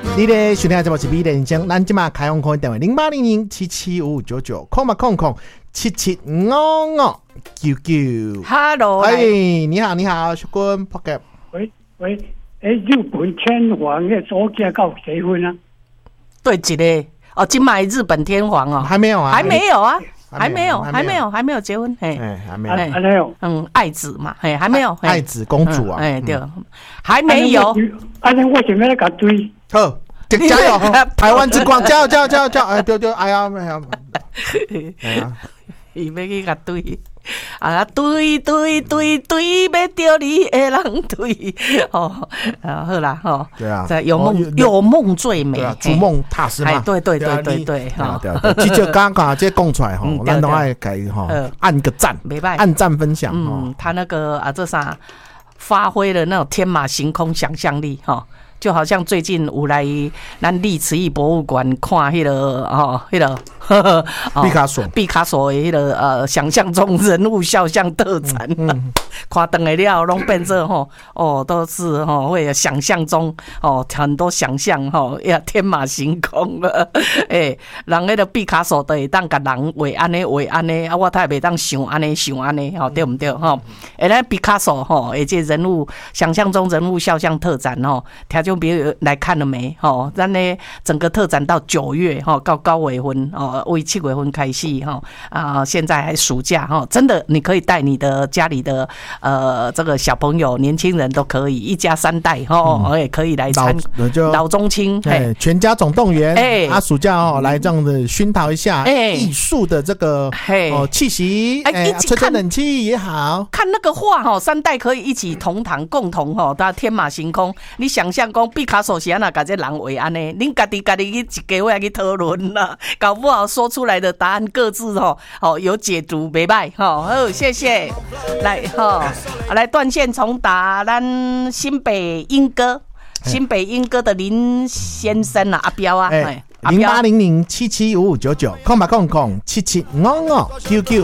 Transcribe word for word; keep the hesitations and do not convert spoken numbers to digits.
你的收听的节目是美丽人生，咱今嘛开放空电话零八零零七七五五九九空嘛空空七七五五九九。 Hello， 哎，你好，你好，小君 ，Pocket。 喂喂，诶，日本天皇的左家到结婚啊？ 对，一个哦，今买日本天皇哦， 还没有啊， 还没有啊。还没有， 还没有，还没有结婚，嘿， 哎，还没有， 还没有， 嗯，爱子嘛，嘿，还没有， 爱子公主啊， 哎，对，还没有。 啊，那为什么要甲追？ 好，加油！台湾之光，加油，加油，加油，加油！哎，对对，哎呀，哎呀，哎呀， 伊要去甲追。啊，对对对对，要着你的人对，哦，啊，好啦，吼， 对啊， 有梦有梦最美， 逐梦踏实嘛， 对对对对对， 哈，对啊，这就刚刚这讲出来吼，咱都爱给吼按个赞， 没办法， 按赞分享， 嗯，他那个啊，这啥发挥了那种天马行空想象力，哈。就好像最近有来咱历史艺博物馆看迄个哦，迄个毕卡索， 毕卡索的迄个呃想象中人物肖像特展，嗯、看登来了拢变成吼哦，都是吼会有想象中哦很多想象吼呀天马行空了，诶、欸，人迄个毕卡索都会当甲人画安尼画安尼，啊我他也袂当想安尼想安尼，吼对毋对吼？诶，咱毕卡索吼，而且人物想象中人物肖像特展吼，听就别人来看了没？吼，咱呢整个特展到九月吼，到九月份哦，为七月份开始哈啊，现在还暑假哈，真的你可以带你的家里的呃这个小朋友、年轻人都可以，一家三代哈，也可以来参老中青， 哎，全家总动员，哎，啊，暑假哦来这样子熏陶一下艺术的这个哦气息，哎，吹吹冷气也好， 看那个画哈，三代可以一起同堂共同哈，大家天马行空，你想象讲毕卡索是安那甲这人画安尼，恁家己家己去一家伙去讨论啦，搞不好说出来的答案各自吼哦有解读，袂歹吼，好谢谢，来吼来断线重打，咱新北莺歌，新北莺歌的林先生啊，阿彪啊， 零八零零七七五五九九，空吧空空七七五五九九。